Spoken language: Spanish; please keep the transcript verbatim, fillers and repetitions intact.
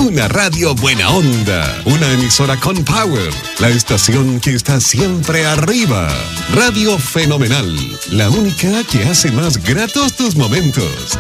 Una radio buena onda. Una emisora con power. La estación que está siempre arriba. Radio Fenomenal. La única que hace más gratos tus momentos.